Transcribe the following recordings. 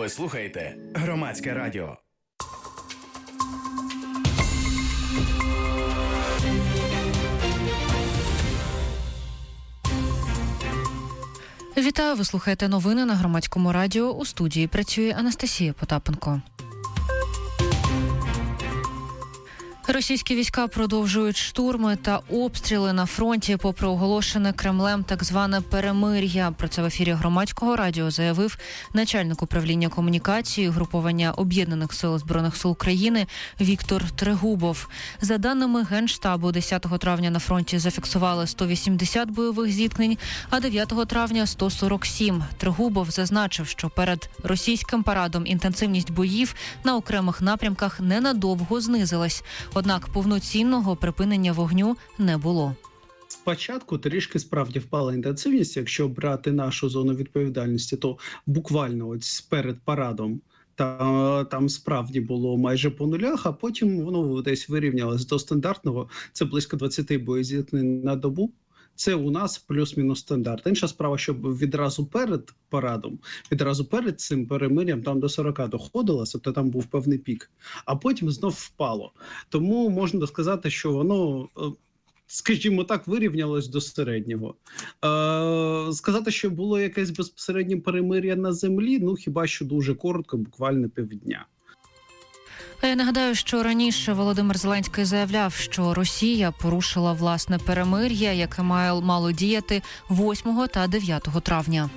Ви слухаєте Громадське радіо. Вітаю, ви слухаєте новини на Громадському радіо. У студії працює Анастасія Потапенко. Російські війська продовжують штурми та обстріли на фронті, попри оголошене Кремлем так зване перемир'я. Про це в ефірі Громадського радіо заявив начальник управління комунікації Угруповання Об'єднаних сил Збройних сил України Віктор Трегубов. За даними Генштабу, 10 травня на фронті зафіксували 180 бойових зіткнень, а 9 травня – 147. Трегубов зазначив, що перед російським парадом інтенсивність боїв на окремих напрямках ненадовго знизилась. Однак повноцінного припинення вогню не було. Спочатку трішки справді впала інтенсивність, якщо брати нашу зону відповідальності, то буквально ось перед парадом там справді було майже по нулях, а потім воно десь вирівнялось до стандартного, це близько 20 боєзіткнень на добу. Це у нас плюс-мінус стандарт. Інша справа, щоб відразу перед парадом, відразу перед цим перемир'ям там до 40 доходило, тобто там був певний пік, а потім знов впало. Тому можна сказати, що воно, скажімо так, вирівнялось до середнього. Сказати, що було якесь безпосереднє перемир'я на землі, ну хіба що дуже коротко, буквально півдня. Я нагадаю, що раніше Володимир Зеленський заявляв, що Росія порушила власне перемир'я, яке мало діяти 8 та 9 травня.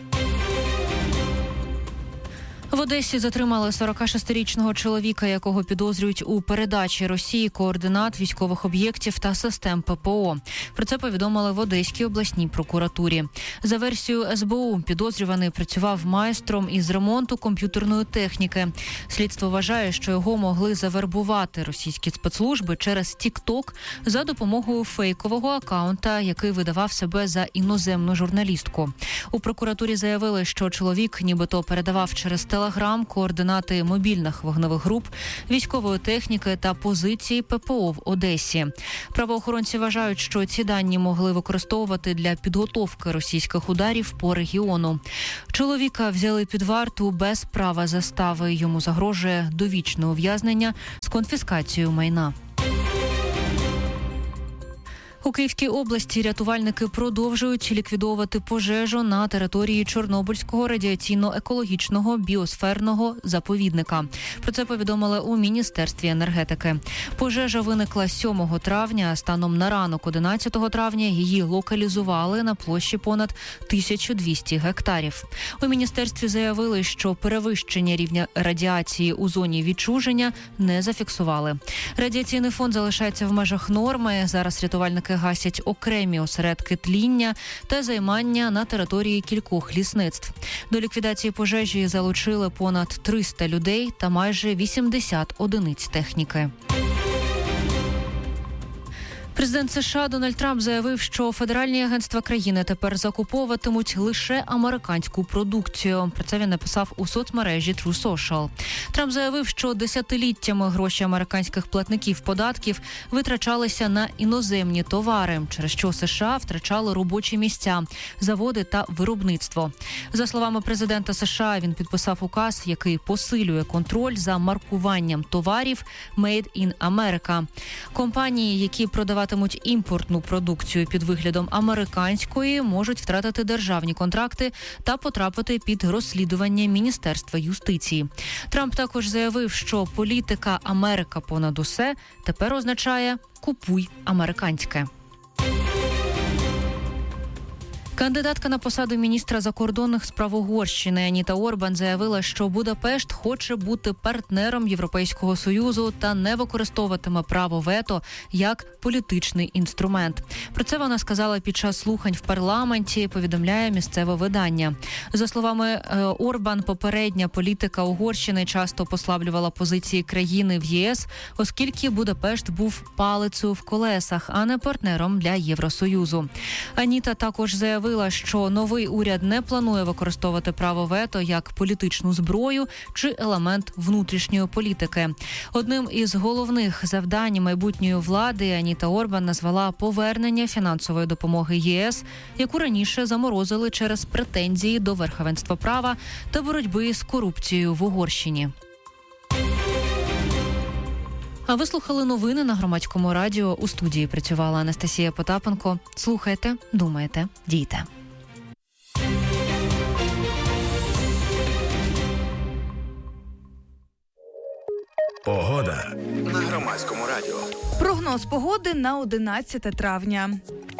В Одесі затримали 46-річного чоловіка, якого підозрюють у передачі Росії координат військових об'єктів та систем ППО. Про це повідомили в Одеській обласній прокуратурі. За версією СБУ, підозрюваний працював майстром із ремонту комп'ютерної техніки. Слідство вважає, що його могли завербувати російські спецслужби через TikTok за допомогою фейкового акаунта, який видавав себе за іноземну журналістку. У прокуратурі заявили, що чоловік нібито передавав через Телеграм координати мобільних вогневих груп, військової техніки та позиції ППО в Одесі. Правоохоронці вважають, що ці дані могли використовувати для підготовки російських ударів по регіону. Чоловіка взяли під варту без права застави. Йому загрожує довічне ув'язнення з конфіскацією майна. У Київській області рятувальники продовжують ліквідовувати пожежу на території Чорнобильського радіаційно-екологічного біосферного заповідника. Про це повідомили у Міністерстві енергетики. Пожежа виникла 7 травня, а станом на ранок 11 травня її локалізували на площі понад 1200 гектарів. У міністерстві заявили, що перевищення рівня радіації у зоні відчуження не зафіксували. Радіаційний фон залишається в межах норми. Зараз рятувальники гасять окремі осередки тління та займання на території кількох лісництв. До ліквідації пожежі залучили понад 300 людей та майже 80 одиниць техніки. Президент США Дональд Трамп заявив, що федеральні агентства країни тепер закуповуватимуть лише американську продукцію. Про це він написав у соцмережі True Social. Трамп заявив, що десятиліттями гроші американських платників податків витрачалися на іноземні товари, через що США втрачали робочі місця, заводи та виробництво. За словами президента США, він підписав указ, який посилює контроль за маркуванням товарів «Made in America». Компанії, які продаватимуть імпортну продукцію під виглядом американської, можуть втратити державні контракти та потрапити під розслідування Міністерства юстиції. Трамп також заявив, що політика «Америка понад усе» тепер означає «Купуй американське». Кандидатка на посаду міністра закордонних справ Угорщини Аніта Орбан заявила, що Будапешт хоче бути партнером Європейського Союзу та не використовуватиме право вето як політичний інструмент. Про це вона сказала під час слухань в парламенті, повідомляє місцеве видання. За словами Орбан, попередня політика Угорщини часто послаблювала позиції країни в ЄС, оскільки Будапешт був палицею в колесах, а не партнером для Євросоюзу. Аніта також заявила, заявила, що новий уряд не планує використовувати право вето як політичну зброю чи елемент внутрішньої політики. Одним із головних завдань майбутньої влади Аніта Орбан назвала повернення фінансової допомоги ЄС, яку раніше заморозили через претензії до верховенства права та боротьби з корупцією в Угорщині. А ви слухали новини на Громадському радіо. У студії працювала Анастасія Потапенко. Слухайте, думайте, дійте. Погода на Громадському радіо. Прогноз погоди на 11 травня.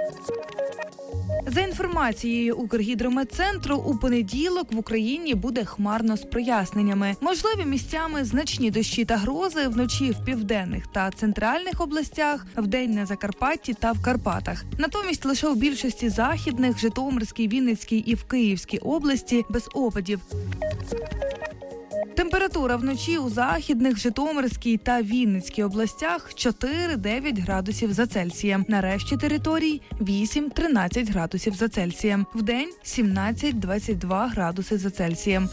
За інформацією Укргідрометцентру, у понеділок в Україні буде хмарно з проясненнями. Можливі місцями значні дощі та грози, вночі в південних та центральних областях, вдень на Закарпатті та в Карпатах. Натомість лише у більшості західних, Житомирській, Вінницькій і в Київській області без опадів. Температура вночі у західних, Житомирській та Вінницькій областях 4-9 градусів за Цельсієм. На решті територій 8-13 градусів за Цельсієм. Вдень 17-22 градуси за Цельсієм.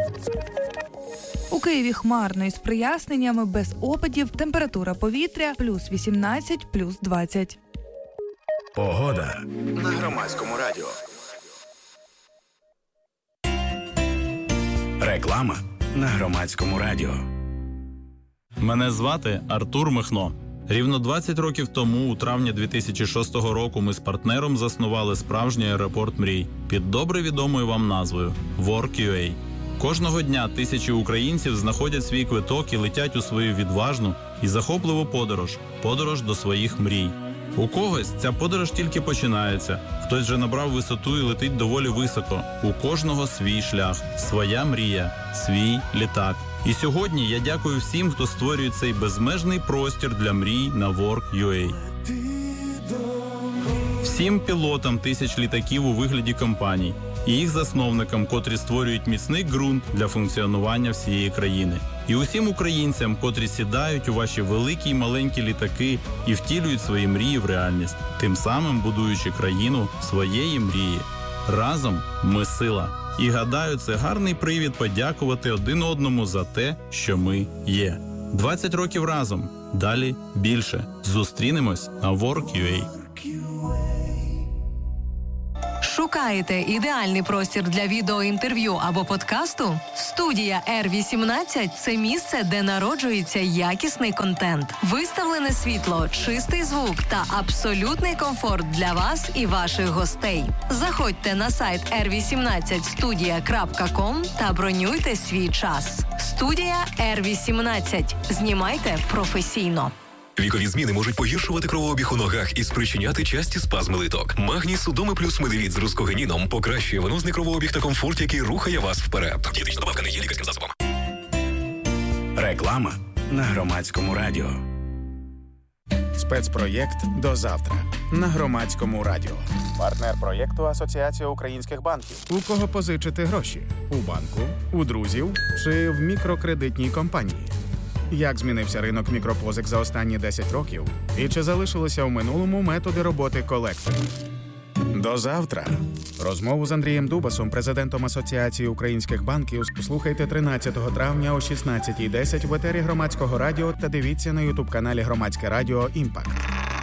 У Києві хмарно із проясненнями, без опадів. Температура повітря плюс 18, плюс 20. Погода на Громадському радіо. Реклама на Громадському радіо. Мене звати Артур Михно. Рівно 20 років тому, у травні 2006 року, ми з партнером заснували справжній аеропорт мрій під добре відомою вам назвою Work.ua. Кожного дня тисячі українців знаходять свій квиток і летять у свою відважну і захопливу подорож до своїх мрій. У когось ця подорож тільки починається, хтось вже набрав висоту і летить доволі високо. У кожного свій шлях, своя мрія, свій літак. І сьогодні я дякую всім, хто створює цей безмежний простір для мрій на Work.ua. Всім пілотам тисяч літаків у вигляді компаній і їх засновникам, котрі створюють міцний ґрунт для функціонування всієї країни. І усім українцям, котрі сідають у ваші великі й маленькі літаки і втілюють свої мрії в реальність, тим самим будуючи країну своєї мрії. Разом ми сила. І гадаю, це гарний привід подякувати один одному за те, що ми є. 20 років разом. Далі більше. Зустрінемось на Work.ua. Шукаєте ідеальний простір для відеоінтерв'ю або подкасту? Студія R18 – це місце, де народжується якісний контент. Виставлене світло, чистий звук та абсолютний комфорт для вас і ваших гостей. Заходьте на сайт r18studia.com та бронюйте свій час. Студія R18. Знімайте професійно. Вікові зміни можуть погіршувати кровообіг у ногах і спричиняти часті спазми литок. Магній Судоми плюс медовіт з рускогенીном покращує венозний кровообіг та комфорт, який рухає вас вперед. Дієтична добавка не є лікарським засобом. Реклама на Громадському радіо. Спецпроєкт «До завтра» на Громадському радіо. Партнер проєкту Асоціація українських банків. У кого позичити гроші? У банку, у друзів чи в мікрокредитній компанії? Як змінився ринок мікропозик за останні 10 років? І чи залишилися в минулому методи роботи колекторів? До завтра. Розмову з Андрієм Дубасом, президентом Асоціації українських банків, слухайте 13 травня о 16:10 в етері Громадського радіо та дивіться на ютуб-каналі Громадське радіо «Імпакт».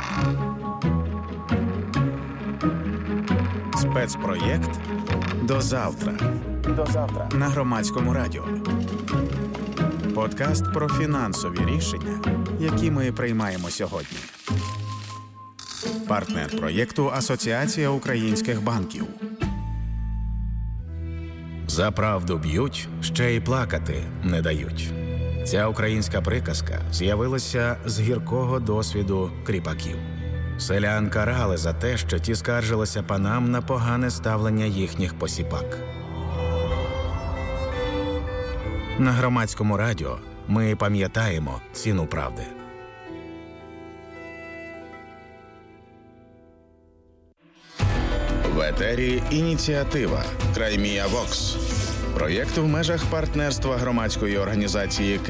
Спецпроєкт «До завтра». До завтра на Громадському радіо. Подкаст про фінансові рішення, які ми приймаємо сьогодні. Партнер проєкту Асоціація українських банків. За правду б'ють, ще й плакати не дають. Ця українська приказка з'явилася з гіркого досвіду кріпаків. Селян карали за те, що ті скаржилися панам на погане ставлення їхніх посіпак. На Громадському радіо ми пам'ятаємо ціну правди. В етері ініціатива «Краймія Вокс». Проєкт в межах партнерства громадської організації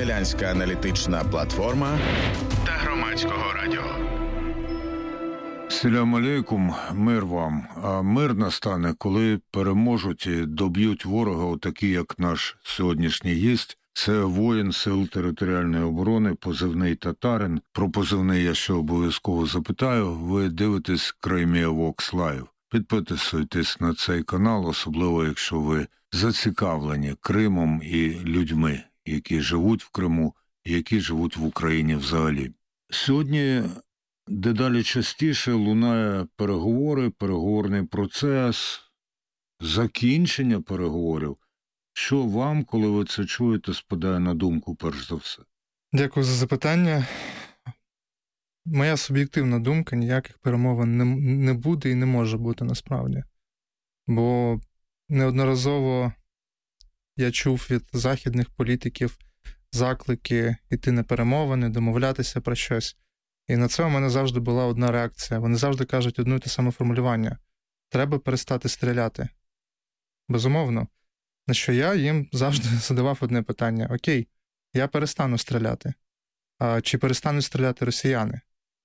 «Києво-Могилянська аналітична платформа» та Громадського радіо. Салям алейкум, мир вам. А мир настане, коли переможуть і доб'ють ворога, отакі, як наш сьогоднішній гість. Це воїн Сил територіальної оборони, позивний Татарин. Про позивний я ще обов'язково запитаю. Ви дивитесь Crimea Vox Live. Підписуйтесь на цей канал, особливо якщо ви зацікавлені Кримом і людьми, які живуть в Криму, і які живуть в Україні взагалі. Сьогодні дедалі частіше лунає переговорний процес, закінчення переговорів. Що вам, коли ви це чуєте, спадає на думку, перш за все? Дякую за запитання. Моя суб'єктивна думка, ніяких перемовин не буде і не може бути насправді. Бо неодноразово я чув від західних політиків заклики йти на перемовини, домовлятися про щось. І на це у мене завжди була одна реакція. Вони завжди кажуть одне і те саме формулювання. Треба перестати стріляти. Безумовно. На що я їм завжди задавав одне питання. Окей, я перестану стріляти. А чи перестануть стріляти росіяни?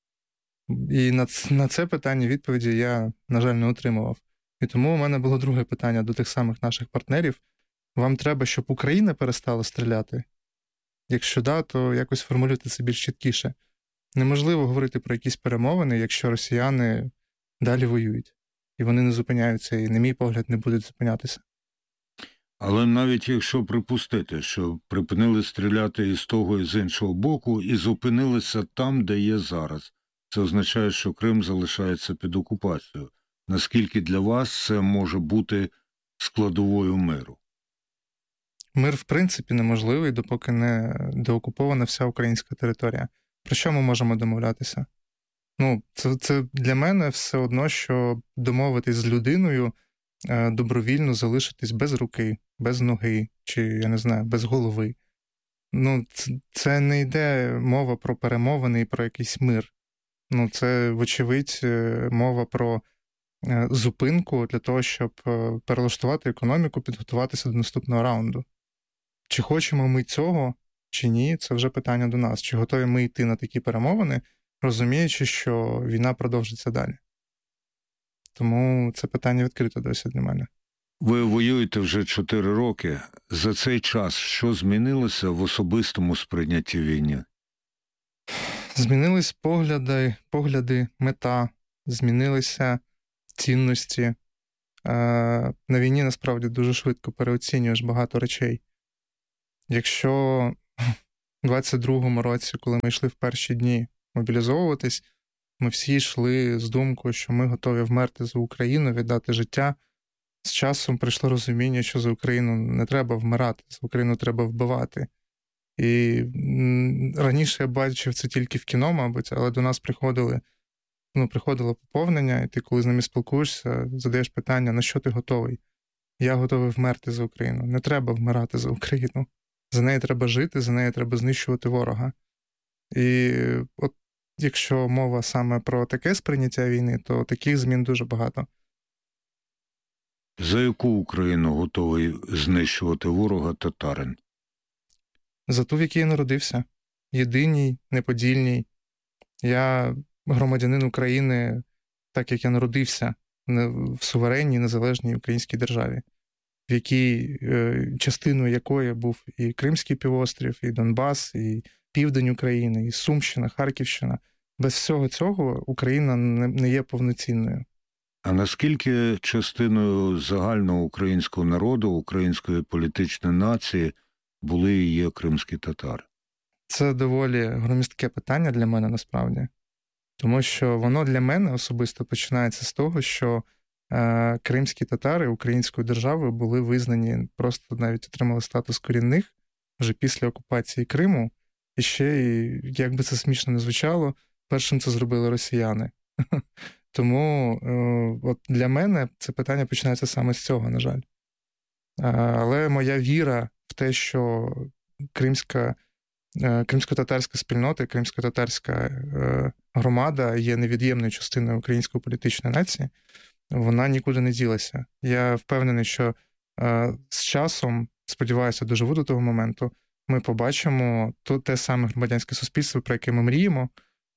І на це питання відповіді я, на жаль, не отримував. І тому у мене було друге питання до тих самих наших партнерів. Вам треба, щоб Україна перестала стріляти? Якщо да, то якось формулюйте це більш чіткіше. Неможливо говорити про якісь перемовини, якщо росіяни далі воюють. І вони не зупиняються, і, на мій погляд, не будуть зупинятися. Але навіть якщо припустити, що припинили стріляти і з того, і з іншого боку, і зупинилися там, де є зараз, це означає, що Крим залишається під окупацією. Наскільки для вас це може бути складовою миру? Мир, в принципі, неможливий, допоки не деокупована вся українська територія. Про що ми можемо домовлятися? Це для мене все одно, що домовитись з людиною, добровільно залишитись без руки, без ноги, чи, я не знаю, без голови. Це не йде мова про перемовини і про якийсь мир. Це, вочевидь, мова про зупинку для того, щоб перелаштувати економіку, підготуватися до наступного раунду. Чи хочемо ми цього, чи ні, це вже питання до нас. Чи готові ми йти на такі перемовини, розуміючи, що війна продовжиться далі. Тому це питання відкрите досі для мене. Ви воюєте вже 4 роки. За цей час що змінилося в особистому сприйнятті війни? Змінились погляди, мета, змінилися цінності. На війні, насправді, дуже швидко переоцінюєш багато речей. Якщо в 22-му році, коли ми йшли в перші дні мобілізовуватись, ми всі йшли з думкою, що ми готові вмерти за Україну, віддати життя. З часом прийшло розуміння, що за Україну не треба вмирати, за Україну треба вбивати. І раніше я бачив це тільки в кіно, мабуть, але до нас приходило поповнення, і ти, коли з ними спілкуєшся, задаєш питання, на що ти готовий? Я готовий вмерти за Україну. Не треба вмирати за Україну. За неї треба жити, за неї треба знищувати ворога. І от якщо мова саме про таке сприйняття війни, то таких змін дуже багато. За яку Україну готовий знищувати ворога Татарин? За ту, в якій я народився. Єдиній, неподільній. Я громадянин України, так як я народився в суверенній, незалежній українській державі, в якій частиною якої був і Кримський півострів, і Донбас, і південь України, і Сумщина, Харківщина. Без всього цього Україна не є повноцінною. А наскільки частиною загального українського народу, української політичної нації були і є кримські татари? Це доволі громістке питання для мене насправді. Тому що воно для мене особисто починається з того, що кримські татари українською державою були визнані, просто навіть отримали статус корінних вже після окупації Криму. І ще, як би це смішно не звучало, першим це зробили росіяни. Тому от для мене це питання починається саме з цього, на жаль. Але моя віра в те, що кримсько-татарська спільнота, кримсько-татарська громада є невід'ємною частиною української політичної нації, вона нікуди не ділася. Я впевнений, що з часом, сподіваюся, доживу до того моменту, ми побачимо те саме громадянське суспільство, про яке ми мріємо,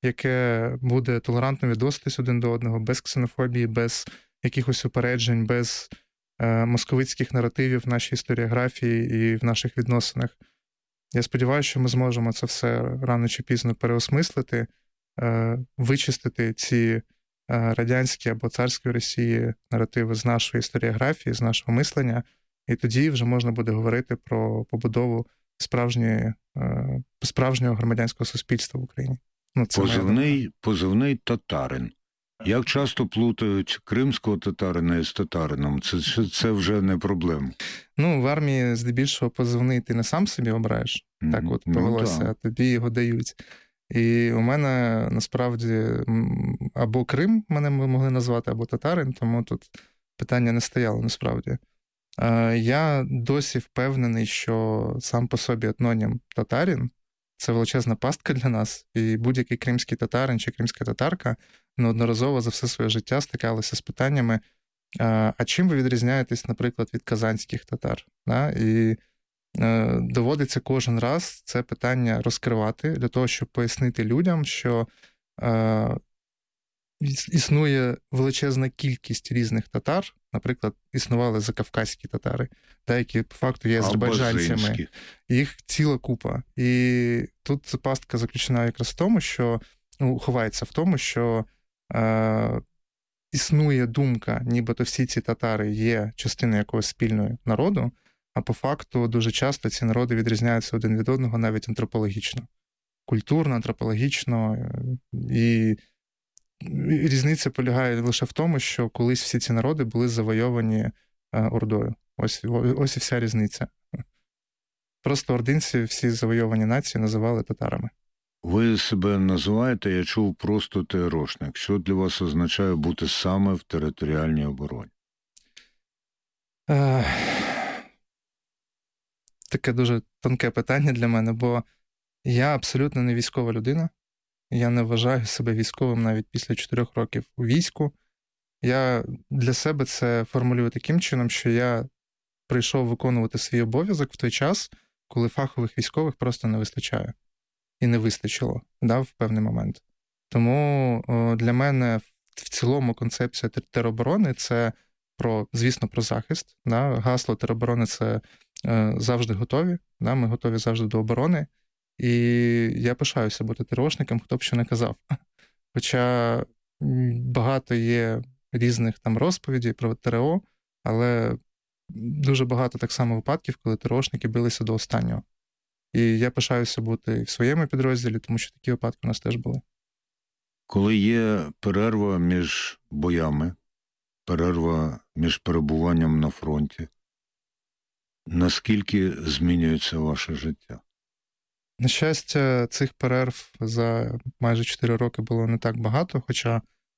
яке буде толерантно відноситись один до одного, без ксенофобії, без якихось упереджень, без московицьких наративів в нашій історіографії і в наших відносинах. Я сподіваюся, що ми зможемо це все рано чи пізно переосмислити, вичистити ці радянські або царської Росії наративи з нашої історіографії, з нашого мислення, і тоді вже можна буде говорити про побудову справжнього громадянського суспільства в Україні. Позивний татарин. Як часто плутають кримського татарина із татарином? Це вже не проблема. В армії здебільшого позивний ти не сам собі обираєш, так от повелося, а тобі його дають. І у мене, насправді, або Крим мене могли назвати, або татарин, тому тут питання не стояло, насправді. Я досі впевнений, що сам по собі етнонім татарин – це величезна пастка для нас, і будь-який кримський татарин чи кримська татарка неодноразово за все своє життя стикалися з питаннями, а чим ви відрізняєтесь, наприклад, від казанських татар? І доводиться кожен раз це питання розкривати для того, щоб пояснити людям, що існує величезна кількість різних татар, наприклад, існували закавказькі татари, які по факту є азербайджанцями. Їх ціла купа. І тут пастка заключена якраз в тому, що ховається в тому, що існує думка, нібито всі ці татари є частиною якогось спільного народу, а по факту дуже часто ці народи відрізняються один від одного навіть антропологічно. Культурно, антропологічно. І різниця полягає лише в тому, що колись всі ці народи були завойовані Ордою. Ось і вся різниця. Просто ординці всі завойовані нації називали татарами. Ви себе називаєте, я чув, просто ТРОшник. Що для вас означає бути саме в територіальній обороні? Таке дуже тонке питання для мене, бо я абсолютно не військова людина. Я не вважаю себе військовим навіть після 4 років у війську. Я для себе це формулюю таким чином, що я прийшов виконувати свій обов'язок в той час, коли фахових військових просто не вистачає. І не вистачило, в певний момент. Тому для мене в цілому концепція тероборони – це, звісно, про захист. Гасло тероборони – це завжди готові. Ми готові завжди до оборони. І я пишаюся бути ТРОшником, хто б що не казав. Хоча багато є різних розповідей про ТРО, але дуже багато так само випадків, коли ТРОшники билися до останнього. І я пишаюся бути в своєму підрозділі, тому що такі випадки у нас теж були. Коли є перерва між боями, перерва між перебуванням на фронті, наскільки змінюється ваше життя? На щастя, цих перерв за майже 4 роки було не так багато, хоча,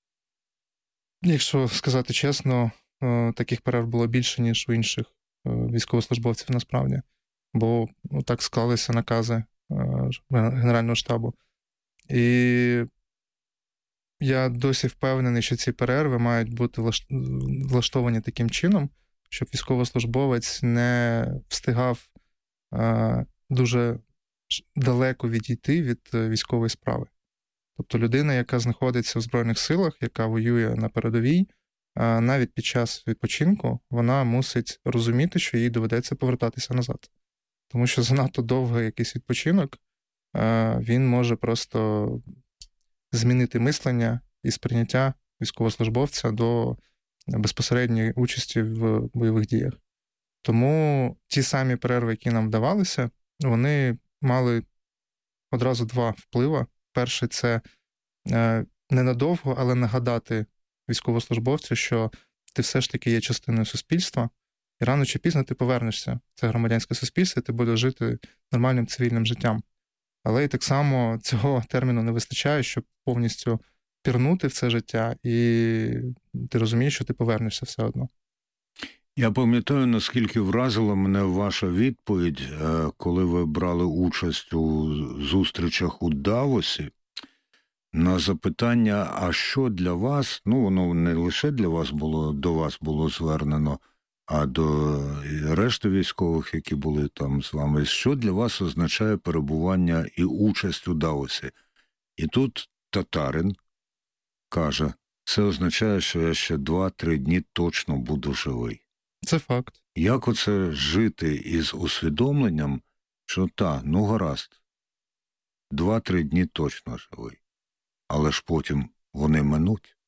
якщо сказати чесно, таких перерв було більше, ніж у інших військовослужбовців насправді. Бо так склалися накази Генерального штабу. І я досі впевнений, що ці перерви мають бути влаштовані таким чином, щоб військовослужбовець не встигав дуже далеко відійти від військової справи. Тобто людина, яка знаходиться в Збройних силах, яка воює на передовій, навіть під час відпочинку, вона мусить розуміти, що їй доведеться повертатися назад. Тому що занадто довгий якийсь відпочинок, він може просто змінити мислення і сприйняття військовослужбовця до безпосередньої участі в бойових діях. Тому ті самі перерви, які нам вдавалися, вони мали одразу 2 впливи. Перший – це ненадовго, але нагадати військовослужбовцю, що ти все ж таки є частиною суспільства, і рано чи пізно ти повернешся в це громадянське суспільство, і ти будеш жити нормальним цивільним життям. Але і так само цього терміну не вистачає, щоб повністю пірнути в це життя, і ти розумієш, що ти повернешся все одно. Я пам'ятаю, наскільки вразила мене ваша відповідь, коли ви брали участь у зустрічах у Давосі, на запитання, а що для вас, воно не лише для вас було, до вас було звернено, а до решти військових, які були там з вами, що для вас означає перебування і участь у Давосі? І тут татарин каже, це означає, що я ще 2-3 дні точно буду живий. Це факт. Як оце жити із усвідомленням, що гаразд, 2-3 дні точно живий, але ж потім вони минуть?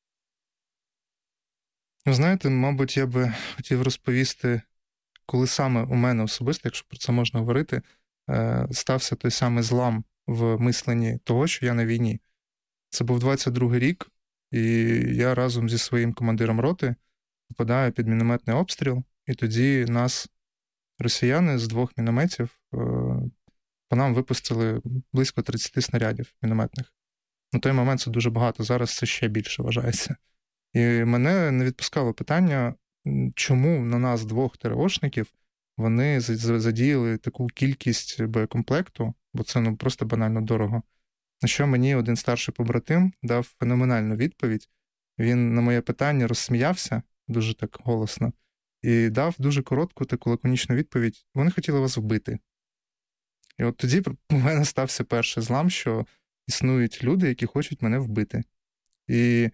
Ви знаєте, мабуть, я би хотів розповісти, коли саме у мене особисто, якщо про це можна говорити, стався той самий злам в мисленні того, що я на війні. Це був 22-й рік, і я разом зі своїм командиром роти попадаю під мінометний обстріл, і тоді нас росіяни з 2 мінометів по нам випустили близько 30 снарядів мінометних. На той момент це дуже багато, зараз це ще більше вважається. І мене не відпускало питання, чому на нас 2 ТРОшників вони задіяли таку кількість боєкомплекту, бо це просто банально дорого. На що мені один старший побратим дав феноменальну відповідь. Він на моє питання розсміявся, дуже так голосно, і дав дуже коротку таку лаконічну відповідь: вони хотіли вас вбити. І от тоді у мене стався перший злам, що існують люди, які хочуть мене вбити. І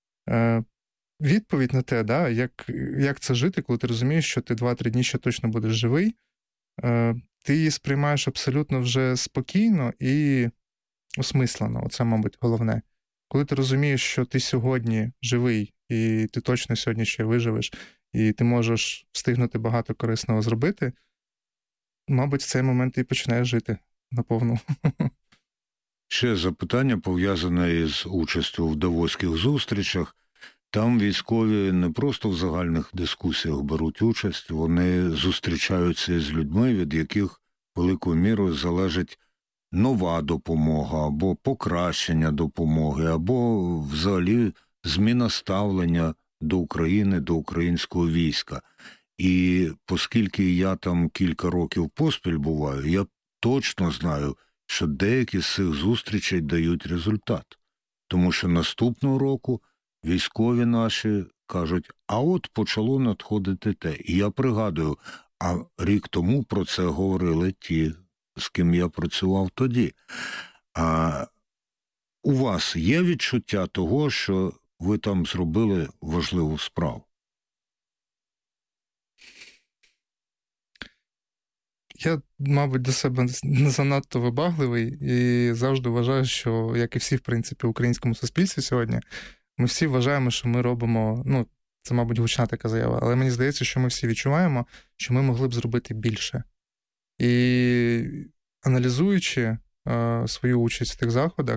відповідь на те, як це жити, коли ти розумієш, що ти 2-3 дні ще точно будеш живий, ти її сприймаєш абсолютно вже спокійно і осмислено. Оце, мабуть, головне. Коли ти розумієш, що ти сьогодні живий, і ти точно сьогодні ще виживеш, і ти можеш встигнути багато корисного зробити, мабуть, в цей момент ти починаєш жити наповну. Ще запитання пов'язане із участю в давоських зустрічах. Там військові не просто в загальних дискусіях беруть участь, вони зустрічаються з людьми, від яких великою мірою залежить нова допомога, або покращення допомоги, або взагалі зміна ставлення до України, до українського війська. І оскільки я там кілька років поспіль буваю, я точно знаю, що деякі з цих зустрічей дають результат. Тому що наступного року військові наші кажуть, а от почало надходити те. І я пригадую, а рік тому про це говорили ті, з ким я працював тоді. А у вас є відчуття того, що ви там зробили важливу справу? Я, мабуть, до себе не занадто вибагливий і завжди вважаю, що, як і всі, в принципі, в українському суспільстві сьогодні, ми всі вважаємо, що ми робимо, це, мабуть, гучна така заява, але мені здається, що ми всі відчуваємо, що ми могли б зробити більше. І аналізуючи свою участь в тих заходах,